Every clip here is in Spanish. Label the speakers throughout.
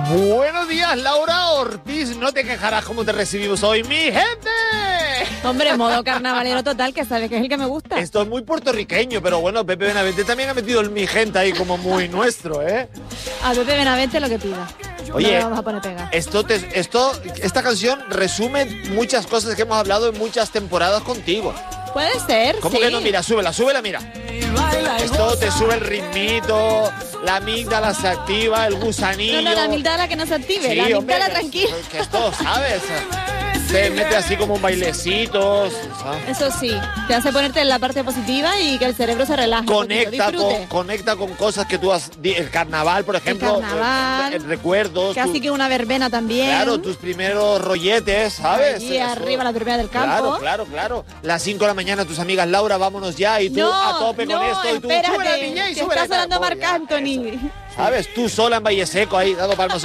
Speaker 1: Buenos días, Laura Ortiz. No te quejarás cómo te recibimos hoy, mi gente.
Speaker 2: Hombre, modo carnavalero total, que sabes que es el que me gusta.
Speaker 1: Esto es muy puertorriqueño, pero bueno, Pepe Benavente también ha metido el mi gente ahí como muy nuestro, ¿eh?
Speaker 2: A Pepe Benavente lo que pida.
Speaker 1: Oye,
Speaker 2: no le vamos a poner pega.
Speaker 1: Esta canción resume muchas cosas que hemos hablado en muchas temporadas contigo.
Speaker 2: Puede ser,
Speaker 1: ¿Cómo
Speaker 2: sí.
Speaker 1: que no? Mira, súbela, mira. Esto te sube el ritmito, la amígdala se activa, el gusanillo.
Speaker 2: No, la amígdala que no se active,
Speaker 1: Sí,
Speaker 2: la amígdala
Speaker 1: hombre,
Speaker 2: tranquila.
Speaker 1: Que esto, ¿sabes? Se mete así como un bailecito, ¿sabes?
Speaker 2: Eso sí, te hace ponerte en la parte positiva y que el cerebro se relaje.
Speaker 1: Conecta con cosas que tú has... El carnaval, por ejemplo.
Speaker 2: El carnaval.
Speaker 1: Recuerdos.
Speaker 2: Casi que una verbena también.
Speaker 1: Claro, tus primeros rolletes, ¿sabes?
Speaker 2: Y arriba la turbina del campo.
Speaker 1: Claro. Las 5 de la mañana tus amigas, Laura, vámonos ya. Y tú a tope con esto. Y tú,
Speaker 2: espérate,
Speaker 1: súbela, DJ,
Speaker 2: que
Speaker 1: súbela.
Speaker 2: está sonando Marc Anthony.
Speaker 1: ¿Sabes? Tú sola en Valle Seco ahí, dando palmas.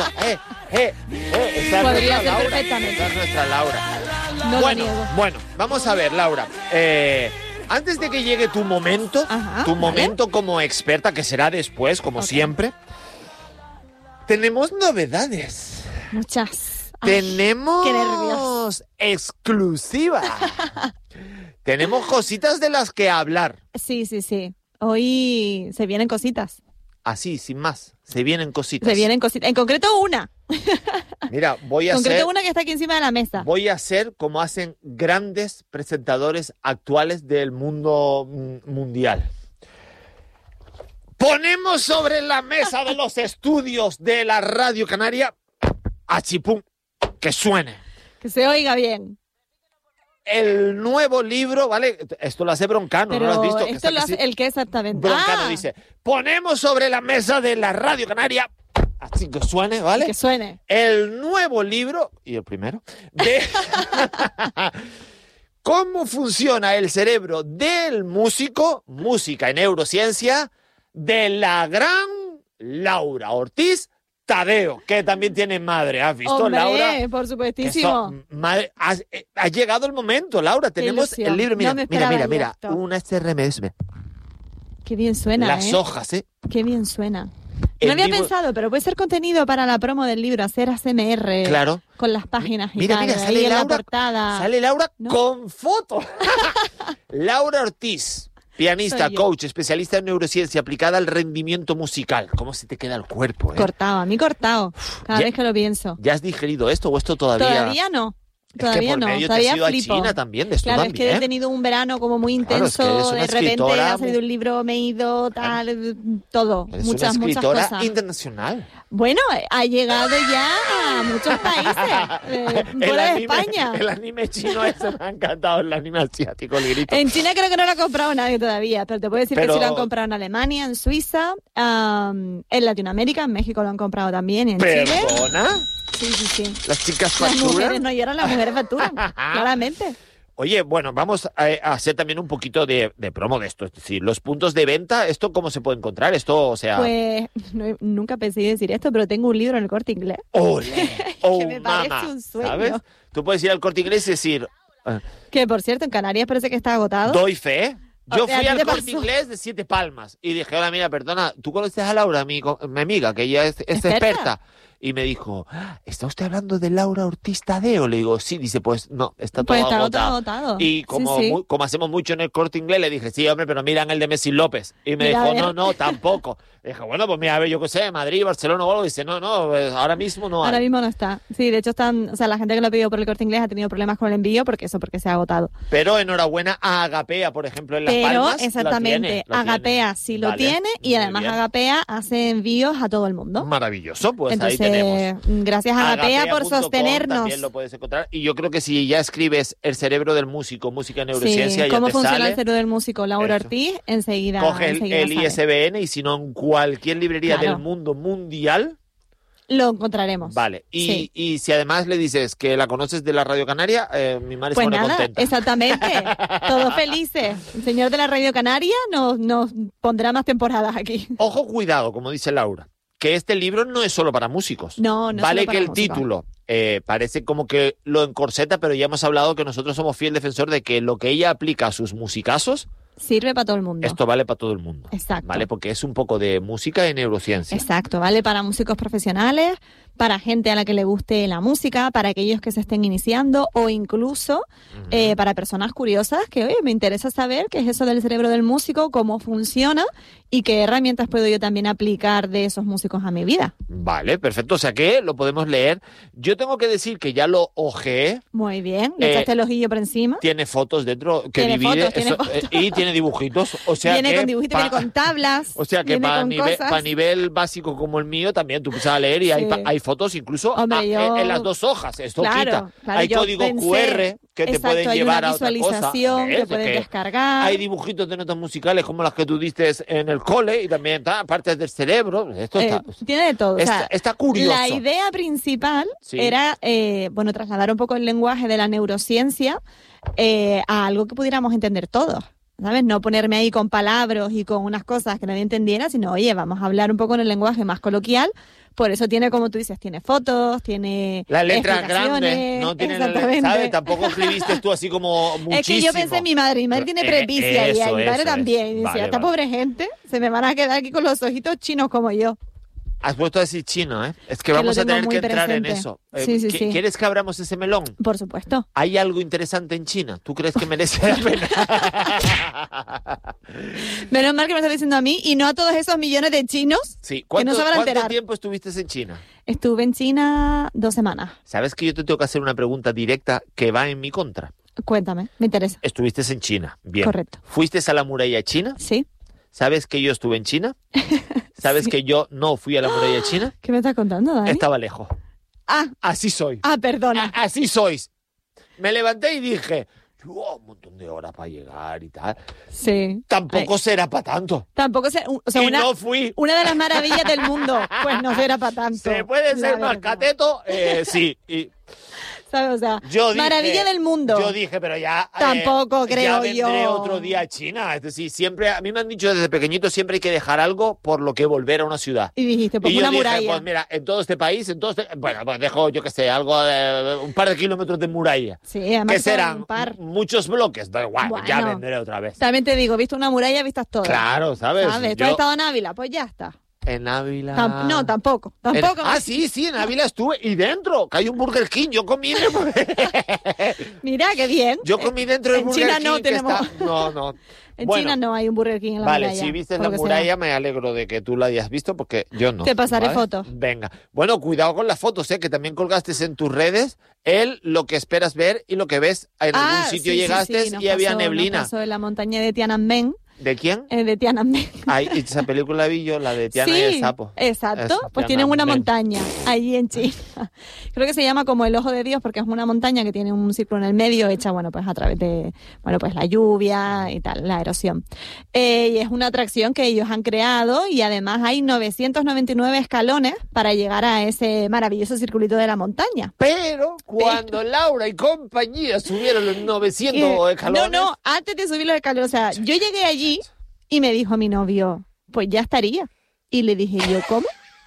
Speaker 2: Podría ser perfectamente.
Speaker 1: Esa es nuestra Laura.
Speaker 2: No lo niego.
Speaker 1: Bueno, vamos a ver, Laura. Antes de que llegue tu momento, momento como experta, que será después, como siempre, tenemos novedades.
Speaker 2: Muchas.
Speaker 1: Tenemos
Speaker 2: qué nervios.
Speaker 1: Exclusiva. Tenemos cositas de las que hablar.
Speaker 2: Sí. Hoy se vienen cositas.
Speaker 1: Así, sin más. Se vienen cositas.
Speaker 2: En concreto una.
Speaker 1: Mira,
Speaker 2: una que está aquí encima de la mesa.
Speaker 1: Voy a hacer como hacen grandes presentadores actuales del mundo mundial. Ponemos sobre la mesa de los estudios de la Radio Canaria, achipum, que suene.
Speaker 2: Que se oiga bien.
Speaker 1: El nuevo libro, ¿vale? Esto lo hace Broncano,
Speaker 2: pero
Speaker 1: ¿no lo has visto?
Speaker 2: Esto lo hace el que exactamente.
Speaker 1: Broncano dice, ponemos sobre la mesa de la Radio Canaria, así que suene, ¿vale?
Speaker 2: Que suene.
Speaker 1: El nuevo libro, y el primero, de cómo funciona el cerebro del músico, música y neurociencia, de la gran Laura Ortiz Tadeo, que también tiene madre. ¿Has visto,
Speaker 2: hombre,
Speaker 1: Laura?
Speaker 2: Por supuestísimo.
Speaker 1: Ha llegado el momento, Laura. Tenemos el libro. Mira, una SRMS.
Speaker 2: Qué bien suena,
Speaker 1: Las hojas, ¿eh?
Speaker 2: Qué bien suena. No había pensado, pero puede ser contenido para la promo del libro, hacer ASMR.
Speaker 1: Claro.
Speaker 2: Con las páginas y
Speaker 1: mira,
Speaker 2: tal.
Speaker 1: sale
Speaker 2: ahí
Speaker 1: Laura,
Speaker 2: en la portada.
Speaker 1: Sale Laura,
Speaker 2: ¿no?
Speaker 1: con foto. Laura Ortiz. Pianista, coach, especialista en neurociencia aplicada al rendimiento musical. ¿Cómo se te queda el cuerpo, eh?
Speaker 2: Cortado, a mí cortado. Cada vez que lo pienso.
Speaker 1: ¿Ya has digerido esto o esto todavía?
Speaker 2: Todavía no. Todavía no,
Speaker 1: medio
Speaker 2: todavía
Speaker 1: te has ido
Speaker 2: flipo.
Speaker 1: a China también, de
Speaker 2: claro, es que he tenido un verano como muy intenso,
Speaker 1: claro,
Speaker 2: de repente ha salido un libro, me he ido, tal, todo,
Speaker 1: eres
Speaker 2: muchas
Speaker 1: una escritora
Speaker 2: cosas.
Speaker 1: internacional.
Speaker 2: Bueno, ha llegado ya a muchos países, fuera de España.
Speaker 1: El anime chino ese me ha encantado, el anime asiático, el grito.
Speaker 2: En China creo que no lo ha comprado nadie todavía, pero te puedo decir que sí lo han comprado en Alemania, en Suiza, en Latinoamérica, en México lo han comprado también, y en Chile.
Speaker 1: ¿Perdona?
Speaker 2: Sí.
Speaker 1: Las chicas facturan.
Speaker 2: Las mujeres no lloran, las mujeres facturan, claramente.
Speaker 1: Oye, bueno, vamos a hacer también un poquito de promo de esto. Es decir, los puntos de venta, ¿esto cómo se puede encontrar? Esto, o sea...
Speaker 2: Pues nunca pensé decir esto, pero tengo un libro en el Corte Inglés.
Speaker 1: ¡Ole!
Speaker 2: Que me parece un sueño.
Speaker 1: ¿Sabes? Tú puedes ir al Corte Inglés y decir...
Speaker 2: Que, por cierto, en Canarias parece que está agotado.
Speaker 1: Doy fe. Yo fui al Corte
Speaker 2: pasó?
Speaker 1: Inglés de Siete Palmas y dije, hola, mira, perdona, ¿tú conoces a Laura, mi amiga, que ella es experta? Y me dijo, ¿está usted hablando de Laura Ortiz Tadeo? Le digo, sí. Dice, pues no, está todo agotado. Y como, como hacemos mucho en el Corte Inglés, le dije, sí, hombre, pero miran el de Messi López. Y me dijo, no, tampoco. Le dije, bueno, pues mira, a ver, yo qué sé, Madrid, Barcelona o algo. Dice, no, ahora mismo no hay.
Speaker 2: Ahora mismo no está. Sí, de hecho la gente que lo ha pedido por el Corte Inglés ha tenido problemas con el envío porque se ha agotado.
Speaker 1: Pero enhorabuena a Agapea, por ejemplo, en Las Palmas.
Speaker 2: Pero exactamente, Agapea sí lo tiene y además Agapea hace envíos a todo el mundo.
Speaker 1: Maravilloso, pues
Speaker 2: entonces,
Speaker 1: ahí tenemos.
Speaker 2: Gracias a Agapea por sostenernos.
Speaker 1: También lo puedes encontrar. Y yo creo que si ya escribes el cerebro del músico, música y neurociencia, ya
Speaker 2: ¿cómo
Speaker 1: te
Speaker 2: funciona
Speaker 1: sale?
Speaker 2: el cerebro del músico? Laura Ortiz, enseguida.
Speaker 1: Coge el ISBN y si no, en cualquier librería del mundo mundial
Speaker 2: lo encontraremos.
Speaker 1: Vale. Y si además le dices que la conoces de la Radio Canaria, mi madre se pone contenta.
Speaker 2: Exactamente. Todos felices. El señor de la Radio Canaria nos pondrá más temporadas aquí.
Speaker 1: Ojo, cuidado, como dice Laura, que este libro no es solo para músicos.
Speaker 2: No
Speaker 1: vale
Speaker 2: solo para
Speaker 1: que el
Speaker 2: músicos.
Speaker 1: título parece como que lo encorseta, pero ya hemos hablado que nosotros somos fiel defensor de que lo que ella aplica a sus musicazos
Speaker 2: sirve para todo el mundo.
Speaker 1: Esto vale para todo el mundo.
Speaker 2: Exacto.
Speaker 1: Vale, porque es un poco de música y neurociencia.
Speaker 2: Exacto, vale para músicos profesionales, para gente a la que le guste la música, para aquellos que se estén iniciando o incluso para personas curiosas que, oye, me interesa saber qué es eso del cerebro del músico, cómo funciona y qué herramientas puedo yo también aplicar de esos músicos a mi vida.
Speaker 1: Vale, perfecto. O sea que lo podemos leer. Yo tengo que decir que ya lo ojeé.
Speaker 2: Muy bien. Le echaste el ojillo por encima.
Speaker 1: Tiene fotos dentro que
Speaker 2: tiene
Speaker 1: divide.
Speaker 2: Fotos.
Speaker 1: Y tiene dibujitos. O sea
Speaker 2: viene
Speaker 1: que
Speaker 2: con dibujitos, viene con tablas.
Speaker 1: O sea que para nivel básico como el mío también tú empiezas a leer y hay fotos incluso en las dos hojas. Esto
Speaker 2: claro,
Speaker 1: hay código QR que te pueden llevar a otra cosa.
Speaker 2: Hay una visualización que puedes descargar.
Speaker 1: Hay dibujitos de notas musicales como las que tú diste en el cole y también partes del cerebro. Esto
Speaker 2: tiene de todo.
Speaker 1: Está curioso.
Speaker 2: La idea principal era trasladar un poco el lenguaje de la neurociencia a algo que pudiéramos entender todos. ¿Sabes? No ponerme ahí con palabras y con unas cosas que nadie entendiera, sino, oye, vamos a hablar un poco en el lenguaje más coloquial. Por eso tiene, como tú dices, tiene fotos, tiene
Speaker 1: las letras grandes, no tiene ¿sabes? Tampoco escribiste tú así como muchísimo.
Speaker 2: Es que yo pensé en mi madre tiene presbicia y mi padre también. Y decía, esta pobre gente, se me van a quedar aquí con los ojitos chinos como yo.
Speaker 1: Has puesto a decir chino, ¿eh? Es que vamos a tener que entrar en eso.
Speaker 2: Sí.
Speaker 1: ¿Quieres que abramos ese melón?
Speaker 2: Por supuesto.
Speaker 1: ¿Hay algo interesante en China? ¿Tú crees que merece la pena?
Speaker 2: Menos mal que me estás diciendo a mí y no a todos esos millones de chinos que no se van a enterar.
Speaker 1: ¿Cuánto tiempo estuviste en China?
Speaker 2: Estuve en China 2 semanas.
Speaker 1: ¿Sabes que yo te tengo que hacer una pregunta directa que va en mi contra?
Speaker 2: Cuéntame, me interesa.
Speaker 1: Estuviste en China, bien.
Speaker 2: Correcto.
Speaker 1: ¿Fuiste a la muralla china?
Speaker 2: Sí.
Speaker 1: ¿Sabes que yo estuve en China? ¿Sabes que yo no fui a la muralla china?
Speaker 2: ¿Qué me estás contando, Dani?
Speaker 1: Estaba lejos. Así soy.
Speaker 2: Perdona.
Speaker 1: Así sois. Me levanté y dije, un montón de horas para llegar y tal.
Speaker 2: Sí.
Speaker 1: Tampoco será para tanto.
Speaker 2: Tampoco será... O sea,
Speaker 1: no fui.
Speaker 2: Una de las maravillas del mundo, pues no será para tanto.
Speaker 1: ¿Se puede ser más cateto? Sí.
Speaker 2: ¿Sabes? O sea, maravilla del mundo.
Speaker 1: Yo dije, pero ya...
Speaker 2: Tampoco creo
Speaker 1: ya vendré otro día a China. Es decir, siempre... A mí me han dicho desde pequeñito, siempre hay que dejar algo por lo que volver a una ciudad.
Speaker 2: Y dijiste, pues
Speaker 1: y
Speaker 2: una
Speaker 1: yo
Speaker 2: muralla.
Speaker 1: dije, pues mira, en todo este país, bueno, pues dejo, yo qué sé, algo un par de kilómetros de muralla.
Speaker 2: Sí, además
Speaker 1: que serán muchos bloques. Da igual, bueno, ya vendré otra vez.
Speaker 2: También te digo, viste una muralla, vistas todas.
Speaker 1: Claro, ¿sabes?
Speaker 2: ¿Tú has estado en Ávila? Pues ya está.
Speaker 1: En Ávila...
Speaker 2: No, tampoco.
Speaker 1: Sí, en Ávila estuve. Y dentro, que hay un Burger King. Yo comí...
Speaker 2: Mira, qué bien.
Speaker 1: Yo comí dentro del Burger King.
Speaker 2: En China no tenemos...
Speaker 1: No.
Speaker 2: En China no hay un Burger King en la muralla.
Speaker 1: Vale, si viste la muralla, me alegro de que tú la hayas visto, porque yo no.
Speaker 2: Te pasaré fotos.
Speaker 1: Venga. Bueno, cuidado con las fotos, que también colgaste en tus redes lo que esperas ver y lo que ves. En algún sitio llegaste y había neblina.
Speaker 2: Nos pasó en la montaña de Tiananmen.
Speaker 1: ¿De quién?
Speaker 2: De Tiananmen.
Speaker 1: Esa película vi yo, la de Tiana y el sapo.
Speaker 2: Exacto. Pues tienen una montaña allí en China. Creo que se llama como el Ojo de Dios porque es una montaña que tiene un círculo en el medio hecha, pues a través de, pues la lluvia y tal, la erosión. Y es una atracción que ellos han creado y además hay 999 escalones para llegar a ese maravilloso circulito de la montaña.
Speaker 1: Pero cuando Laura y compañía subieron los 900 escalones...
Speaker 2: No, antes de subir los escalones. O sea, yo llegué allí y me dijo mi novio, pues ya estaría. Y le dije yo, ¿cómo?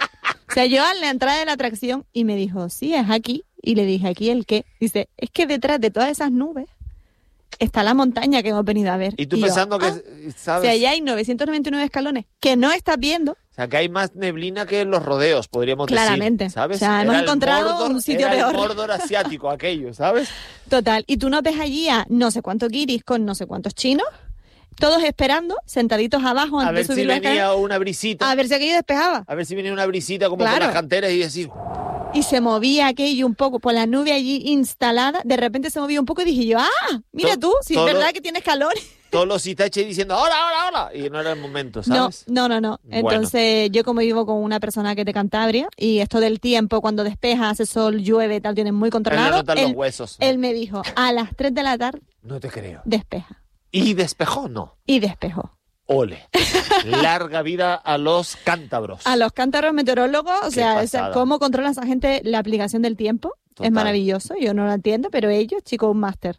Speaker 2: O sea, yo a la entrada de la atracción y me dijo, sí, es aquí. Y le dije, ¿aquí el qué? Dice, es que detrás de todas esas nubes está la montaña que hemos venido a ver.
Speaker 1: Y tú pensando que... ¿sabes?
Speaker 2: O sea, allá hay 999 escalones que no estás viendo.
Speaker 1: O sea, que hay más neblina que en los rodeos, podríamos
Speaker 2: Claramente.
Speaker 1: decir. ¿Sabes?
Speaker 2: O sea, hemos encontrado un sitio peor.
Speaker 1: Era el Mordor asiático aquello, ¿sabes?
Speaker 2: Total. Y tú no ves allí a no sé cuántos guiris con no sé cuántos chinos, todos esperando, sentaditos abajo antes de subir la escalera.
Speaker 1: A ver si venía una brisita.
Speaker 2: A ver si aquello despejaba.
Speaker 1: A ver si venía una brisita como por las canteras y así...
Speaker 2: Y se movía aquello un poco, por la nube allí instalada, de repente se movía un poco y dije yo, mira tú, si es verdad que tienes calor.
Speaker 1: Todos los itaches diciendo, hola, y no era el momento, ¿sabes?
Speaker 2: No. Entonces, yo como vivo con una persona que es de Cantabria, y esto del tiempo, cuando despeja, hace sol, llueve, tal, tienes muy controlado.
Speaker 1: Los huesos.
Speaker 2: Él me dijo, a las 3 de la tarde...
Speaker 1: No te creo.
Speaker 2: Despeja.
Speaker 1: ¿Y despejó? No.
Speaker 2: Y despejó.
Speaker 1: Ole. Larga vida a los cántabros.
Speaker 2: A los cántabros meteorólogos, o sea, cómo controla esa gente la aplicación del tiempo. Total. Es maravilloso, yo no lo entiendo, pero ellos, chicos, un máster.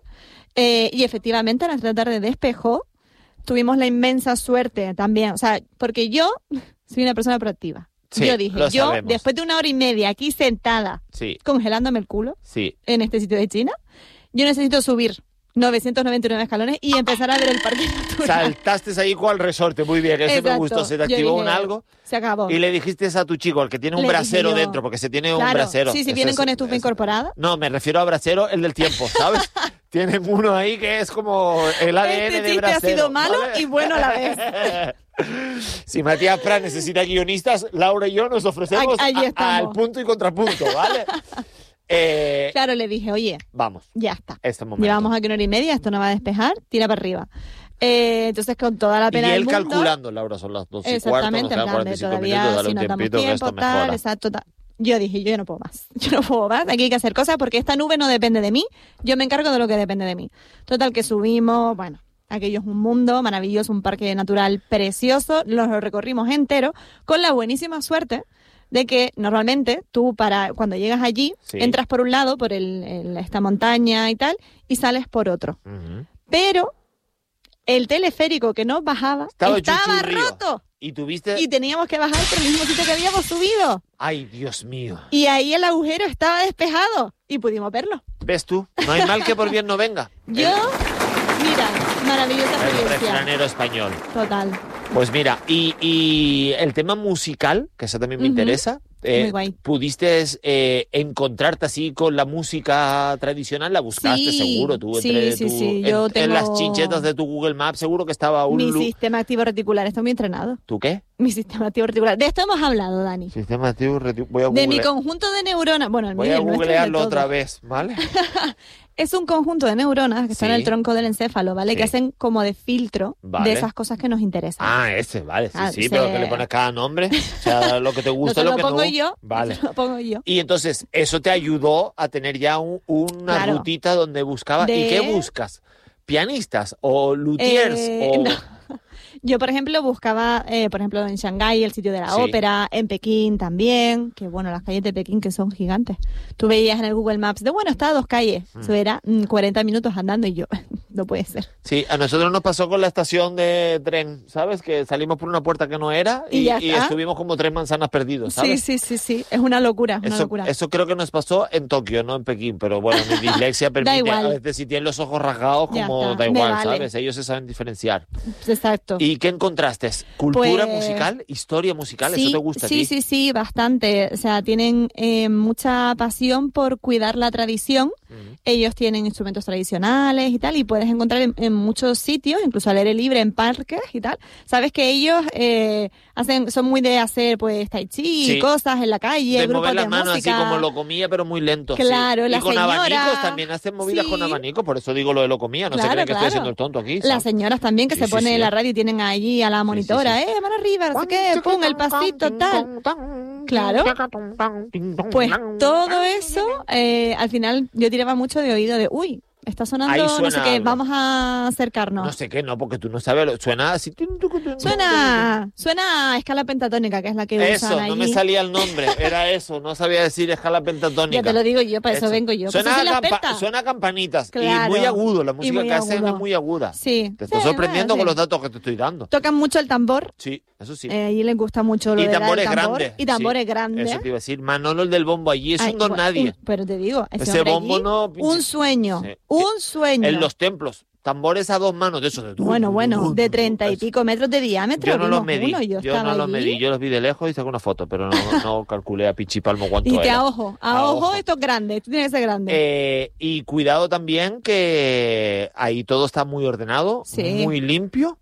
Speaker 2: Y efectivamente a las 3 de la tarde despejó. Tuvimos la inmensa suerte también, o sea, porque yo soy una persona proactiva.
Speaker 1: Sí,
Speaker 2: yo dije, después de 1 hora y media aquí sentada, congelándome el culo, en este sitio de China, yo necesito subir 999 escalones y empezar a ver el parque natural.
Speaker 1: Saltaste ahí cual resorte, muy bien, eso me gustó. Se te activó un algo.
Speaker 2: Se acabó.
Speaker 1: Y le dijiste a tu chico, el que tiene un brasero dentro, porque se tiene un brasero.
Speaker 2: Sí, vienen con estufa incorporada.
Speaker 1: No, me refiero a brasero, el del tiempo, ¿sabes? Tienen uno ahí que es como el ADN de brasero.
Speaker 2: Ha sido malo, ¿vale? Y bueno a la vez.
Speaker 1: Si Matías Prats necesita guionistas, Laura y yo nos ofrecemos al punto y contrapunto, ¿vale?
Speaker 2: Claro, le dije, oye,
Speaker 1: vamos,
Speaker 2: ya está.
Speaker 1: Momento.
Speaker 2: Llevamos aquí 1 hora y media, esto no va a despejar, tira para arriba. Entonces, con toda la pena
Speaker 1: y él
Speaker 2: del mundo,
Speaker 1: calculando, Laura, son las 2:15,
Speaker 2: exactamente,
Speaker 1: nos quedan 45 minutos, dale
Speaker 2: si
Speaker 1: un
Speaker 2: no
Speaker 1: tiempito, que esto
Speaker 2: tal, exacto, tal. Yo dije, yo no puedo más, aquí hay que hacer cosas porque esta nube no depende de mí, yo me encargo de lo que depende de mí. Total, que subimos, bueno, aquello es un mundo maravilloso, un parque natural precioso, lo recorrimos entero, con la buenísima suerte de que normalmente tú cuando llegas allí, entras por un lado, por esta montaña y tal, y sales por otro. Uh-huh. Pero el teleférico que nos bajaba estaba roto.
Speaker 1: ¿Y tuviste?
Speaker 2: Y teníamos que bajar por el mismo sitio que habíamos subido.
Speaker 1: ¡Ay, Dios mío!
Speaker 2: Y ahí el agujero estaba despejado y pudimos verlo.
Speaker 1: ¿Ves tú? No hay mal que por bien no venga.
Speaker 2: Mira, maravillosa experiencia.
Speaker 1: El refranero español.
Speaker 2: Total.
Speaker 1: Pues mira, y el tema musical, que eso también me interesa.
Speaker 2: Muy guay.
Speaker 1: ¿Pudiste encontrarte así con la música tradicional? ¿La buscaste seguro? Tú,
Speaker 2: sí. Yo tengo...
Speaker 1: En las chinchetas de tu Google Maps seguro que estaba
Speaker 2: Mi sistema activo reticular, estoy muy entrenado.
Speaker 1: ¿Tú qué?
Speaker 2: Mi sistema activo reticular. De esto hemos hablado, Dani.
Speaker 1: Sistema activo reticular.
Speaker 2: De mi conjunto de neuronas. Bueno,
Speaker 1: voy a googlearlo otra vez, ¿vale?
Speaker 2: Es un conjunto de neuronas que están en el tronco del encéfalo, ¿vale? Sí. Que hacen como de filtro de esas cosas que nos interesan.
Speaker 1: Ah, ese, vale. Sí, pero que le pones cada nombre. O sea, lo que te gusta, lo que no.
Speaker 2: Lo pongo yo.
Speaker 1: Vale.
Speaker 2: Lo pongo yo.
Speaker 1: Y entonces, eso te ayudó a tener ya una rutita donde buscabas. ¿Y qué buscas? ¿Pianistas o luthiers?
Speaker 2: No. Yo, por ejemplo, buscaba, en Shanghái, el sitio de la ópera, en Pekín también, que bueno, las calles de Pekín que son gigantes. Tú veías en el Google Maps está a 2 calles. Eso era 40 minutos andando y yo, no puede ser.
Speaker 1: Sí, a nosotros nos pasó con la estación de tren, ¿sabes? Que salimos por una puerta que no era y estuvimos como 3 manzanas perdidos, ¿sabes?
Speaker 2: Sí. Es una locura,
Speaker 1: Eso creo que nos pasó en Tokio, no en Pekín, pero bueno, mi dislexia permite, a veces si tienen los ojos rasgados, como da igual, ¿sabes? Ellos se saben diferenciar.
Speaker 2: Exacto.
Speaker 1: ¿Y qué encontraste? ¿Cultura musical? ¿Historia musical? ¿Eso te gusta a ti?
Speaker 2: Sí, bastante. O sea, tienen mucha pasión por cuidar la tradición. Uh-huh. Ellos tienen instrumentos tradicionales y tal, y puedes encontrar en muchos sitios, incluso al aire libre, en parques y tal. Sabes que ellos son muy de hacer pues tai chi y cosas en la calle,
Speaker 1: de
Speaker 2: grupos
Speaker 1: mover las
Speaker 2: de
Speaker 1: manos
Speaker 2: música.
Speaker 1: Así como lo comía, pero muy lento.
Speaker 2: Claro,
Speaker 1: y con abanicos también hacen movidas con abanicos, por eso digo lo de lo comía, no se creen que estoy haciendo el tonto aquí.
Speaker 2: Las señoras también que se ponen en la radio y tienen allí a la monitora, mano arriba, no sé qué, pum, el pasito, tal. Claro. Pues todo eso, al final yo tiraba mucho de oído de, uy, está sonando, no sé qué, algo. Vamos a acercarnos.
Speaker 1: No sé qué, no, porque tú no sabes, suena así.
Speaker 2: Suena a escala pentatónica, que es la que usan
Speaker 1: eso,
Speaker 2: allí.
Speaker 1: No me salía el nombre, era eso, no sabía decir escala pentatónica.
Speaker 2: Ya te lo digo yo, para eso vengo yo.
Speaker 1: Suena a campanitas, claro. Y muy agudo, la música que hacen es muy aguda.
Speaker 2: Sí.
Speaker 1: Te estás sorprendiendo con los datos que te estoy dando.
Speaker 2: Tocan mucho el tambor.
Speaker 1: Sí, eso sí.
Speaker 2: Allí les gusta mucho lo de
Speaker 1: tambores grandes.
Speaker 2: Y tambores grandes.
Speaker 1: Eso te iba a decir, Manolo el del bombo allí es un don nadie.
Speaker 2: Pero te digo,
Speaker 1: ese bombo no...
Speaker 2: Un sueño, un sueño.
Speaker 1: En los templos, tambores a 2 manos de esos de
Speaker 2: Bueno, de 30 y pico metros de diámetro.
Speaker 1: Yo no los medí, yo los vi de lejos y saqué una foto, pero no calculé a pichipalmo cuánto era.
Speaker 2: Y a ojo, esto es grande, esto tiene que ser grande.
Speaker 1: Y cuidado también que ahí todo está muy ordenado, muy limpio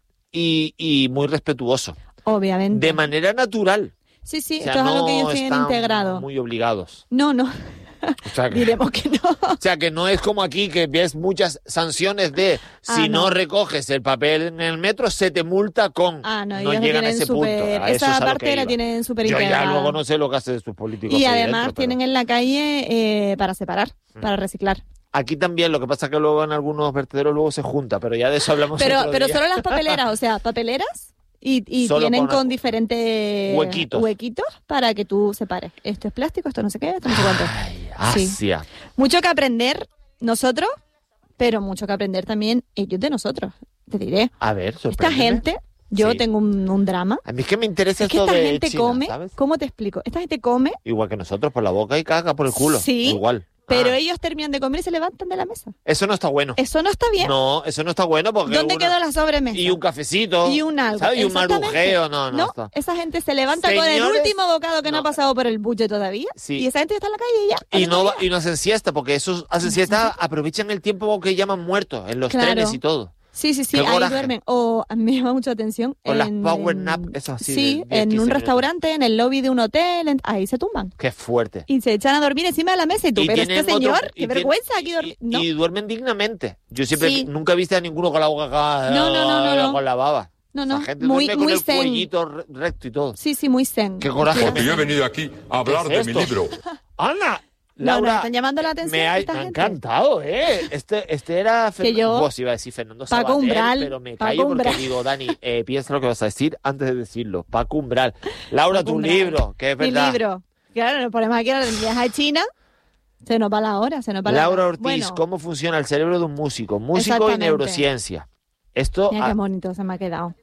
Speaker 1: y muy respetuoso.
Speaker 2: Obviamente.
Speaker 1: De manera natural.
Speaker 2: Sí,
Speaker 1: o sea,
Speaker 2: esto es algo que ellos tienen integrado.
Speaker 1: Muy obligados.
Speaker 2: No.
Speaker 1: O sea
Speaker 2: diremos que no.
Speaker 1: O sea, que no es como aquí que ves muchas sanciones de si no recoges el papel en el metro, se te multa con...
Speaker 2: no
Speaker 1: llegan a ese punto.
Speaker 2: Esa parte la tienen súper integrada.
Speaker 1: Yo ya luego no sé lo que hacen sus políticos.
Speaker 2: Y además tienen en la calle para separar, para reciclar.
Speaker 1: Aquí también, lo que pasa es que luego en algunos vertederos luego se junta, pero ya de eso hablamos
Speaker 2: pero
Speaker 1: otro día.
Speaker 2: Solo las papeleras, o sea, papeleras... Y tienen con diferentes huequitos para que tú separes. Esto es plástico, esto no sé qué, esto no sé cuánto.
Speaker 1: Asia.
Speaker 2: Sí. Mucho que aprender nosotros, pero mucho que aprender también ellos de nosotros. Te diré.
Speaker 1: A ver,
Speaker 2: esta gente, yo tengo un drama.
Speaker 1: A mí es que me interesa esto de
Speaker 2: esta gente
Speaker 1: China,
Speaker 2: come,
Speaker 1: ¿sabes?
Speaker 2: ¿cómo te explico? Esta gente come...
Speaker 1: Igual que nosotros, por la boca y caga por el culo.
Speaker 2: Sí.
Speaker 1: Igual.
Speaker 2: Pero ellos terminan de comer y se levantan de la mesa.
Speaker 1: Eso no está bueno.
Speaker 2: Eso no está bien.
Speaker 1: No, eso no está bueno porque...
Speaker 2: ¿Dónde quedó la sobremesa?
Speaker 1: Y un cafecito.
Speaker 2: Y un algo.
Speaker 1: ¿Sabes? Y un marujeo. No está.
Speaker 2: Esa gente se levanta con el último bocado que no ha pasado por el buche todavía.
Speaker 1: Sí.
Speaker 2: Y esa gente está en la calle y ya.
Speaker 1: Y no hacen siesta, porque esos hacen siesta, aprovechan el tiempo que llaman muertos en los trenes y todo.
Speaker 2: Sí, ahí duermen. O a mí me llama mucho la atención.
Speaker 1: O las power nap, esas así.
Speaker 2: Sí, en un restaurante, en el lobby de un hotel, ahí se tumban.
Speaker 1: Qué fuerte.
Speaker 2: Y se echan a dormir encima de la mesa y tú, pero este señor, qué vergüenza aquí dormir.
Speaker 1: Y duermen dignamente. Yo siempre, nunca he visto a ninguno con la boca acá,
Speaker 2: no.
Speaker 1: con la baba.
Speaker 2: No,
Speaker 1: la gente
Speaker 2: muy
Speaker 1: con el
Speaker 2: zen.
Speaker 1: cuellito recto y todo.
Speaker 2: Sí, muy zen.
Speaker 1: Qué coraje.
Speaker 3: Porque yo he venido aquí a hablar de mi libro.
Speaker 1: ¡Ana!
Speaker 2: Laura,
Speaker 1: no,
Speaker 2: están llamando la atención.
Speaker 1: Me ha encantado, ¿eh? Este era
Speaker 2: Fernando.
Speaker 1: Vos iba a decir Fernando
Speaker 2: Paco
Speaker 1: Sabater,
Speaker 2: Umbral,
Speaker 1: pero me
Speaker 2: Paco
Speaker 1: callo
Speaker 2: Umbral.
Speaker 1: porque digo, Dani, piensa lo que vas a decir antes de decirlo. Paco Umbral. Laura,
Speaker 2: Paco
Speaker 1: tu
Speaker 2: Umbral.
Speaker 1: libro, que es verdad.
Speaker 2: Mi libro. Claro, nos ponemos aquí ahora en viaje a China. Se nos va la hora,
Speaker 1: Laura Ortiz,
Speaker 2: bueno,
Speaker 1: ¿cómo funciona el cerebro de un músico? Músico y
Speaker 2: Exactamente.
Speaker 1: neurociencia. Esto,
Speaker 2: Mira qué bonito se me ha quedado.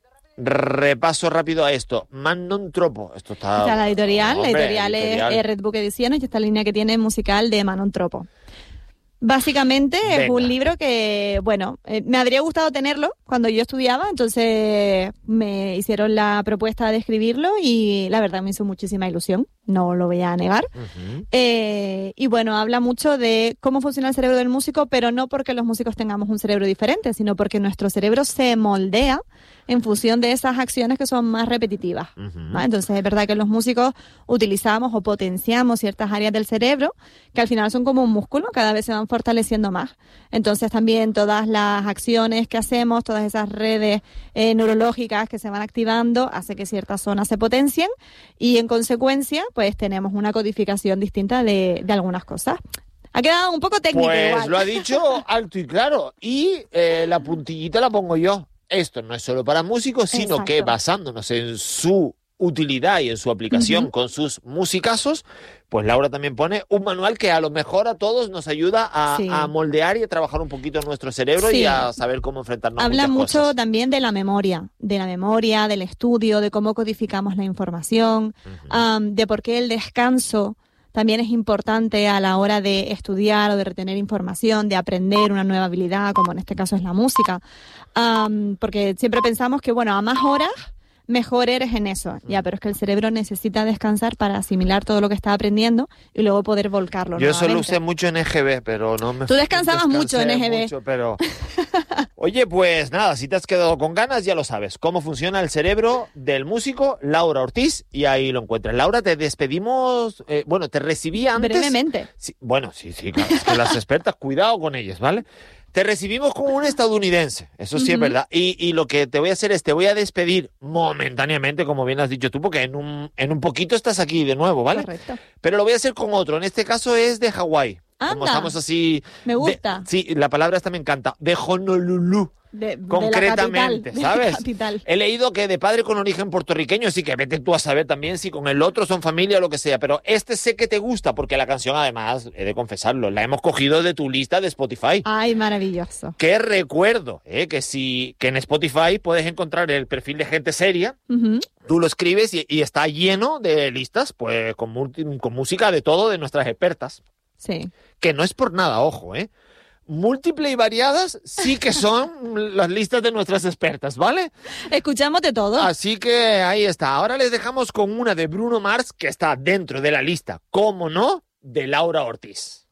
Speaker 1: repaso rápido a esto. Man non tropo. Esto está...
Speaker 2: Esta es la editorial.
Speaker 1: Hombre,
Speaker 2: La editorial es Red Book Ediciones y esta línea que tiene musical de Manon Tropo. Básicamente es un libro que, bueno, me habría gustado tenerlo cuando yo estudiaba, entonces me hicieron la propuesta de escribirlo y la verdad me hizo muchísima ilusión, no lo voy a negar.
Speaker 1: Uh-huh.
Speaker 2: Y bueno, habla mucho de cómo funciona el cerebro del músico, pero no porque los músicos tengamos un cerebro diferente, sino porque nuestro cerebro se moldea en función de esas acciones que son más repetitivas.
Speaker 1: Uh-huh.
Speaker 2: ¿Vale? Entonces es verdad que los músicos utilizamos o potenciamos ciertas áreas del cerebro que al final son como un músculo, cada vez se van fortaleciendo más. Entonces también todas las acciones que hacemos, todas esas redes neurológicas que se van activando, hace que ciertas zonas se potencien y en consecuencia pues tenemos una codificación distinta de algunas cosas. Ha quedado un poco técnico
Speaker 1: pues
Speaker 2: igual.
Speaker 1: Lo ha dicho alto y claro. Y la puntillita la pongo yo. Esto no es solo para músicos, sino
Speaker 2: Exacto.
Speaker 1: que basándonos en su utilidad y en su aplicación
Speaker 2: Uh-huh.
Speaker 1: con sus musicazos, pues Laura también pone un manual que a lo mejor a todos nos ayuda a moldear y a trabajar un poquito nuestro cerebro y a saber cómo enfrentarnos
Speaker 2: Habla
Speaker 1: a muchas
Speaker 2: mucho
Speaker 1: cosas.
Speaker 2: también de la memoria, del estudio, de cómo codificamos la información, de por qué el descanso también es importante a la hora de estudiar o de retener información, de aprender una nueva habilidad, como en este caso es la música. Porque siempre pensamos que, bueno, a más horas, mejor eres en eso. Ya, pero es que el cerebro necesita descansar para asimilar todo lo que está aprendiendo y luego poder volcarlo
Speaker 1: Yo eso lo
Speaker 2: nuevamente.
Speaker 1: usé mucho en EGB, pero no me...
Speaker 2: Tú descansabas mucho en EGB.
Speaker 1: Mucho, pero... Oye, pues nada, si te has quedado con ganas, ya lo sabes. Cómo funciona el cerebro del músico Laura Ortiz, y ahí lo encuentras. Laura, te despedimos... te recibí antes...
Speaker 2: Brevemente.
Speaker 1: Sí, claro, es que las expertas, cuidado con ellas, ¿vale? Te recibimos como un estadounidense, eso sí es verdad. Y lo que te voy a hacer es, te voy a despedir momentáneamente, como bien has dicho tú, porque en un poquito estás aquí de nuevo, ¿vale?
Speaker 2: Correcto.
Speaker 1: Pero lo voy a hacer con otro, en este caso es de Hawái. Como
Speaker 2: Anda.
Speaker 1: estamos así...
Speaker 2: Me gusta.
Speaker 1: Sí, la palabra esta me encanta. De Honolulu. Concretamente,
Speaker 2: de la
Speaker 1: ¿sabes?
Speaker 2: capital.
Speaker 1: He leído que de padre con origen puertorriqueño, así que vete tú a saber también si con el otro son familia o lo que sea, pero este sé que te gusta, porque la canción además, he de confesarlo, la hemos cogido de tu lista de Spotify.
Speaker 2: Ay, maravilloso.
Speaker 1: Que recuerdo, que en Spotify puedes encontrar el perfil de gente seria, tú lo escribes y está lleno de listas, pues con música de todo de nuestras expertas.
Speaker 2: Sí.
Speaker 1: Que no es por nada, ojo, múltiple y variadas sí que son las listas de nuestras expertas, ¿vale?
Speaker 2: Escuchamos de todo.
Speaker 1: Así que ahí está. Ahora les dejamos con una de Bruno Mars que está dentro de la lista, cómo no, de Laura Ortiz.